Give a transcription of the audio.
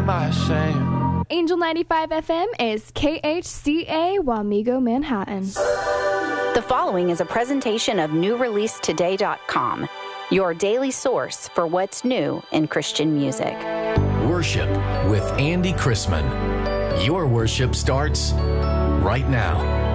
am I ashamed? Angel 95 FM is KHCA Wamego, Manhattan. The following is a presentation of NewReleaseToday.com, your daily source for what's new in Christian music. Worship with Andy Chrisman. Your worship starts right now.